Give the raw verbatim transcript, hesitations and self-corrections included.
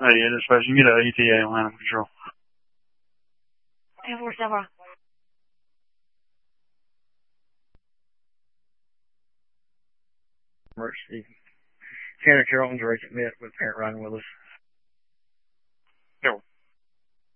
ninety-eight dispatch, you can get a E T A on Animal Control. ten four seven. Emergency. Tanner Carrollton's Racing Met with Parent Ryan Willis.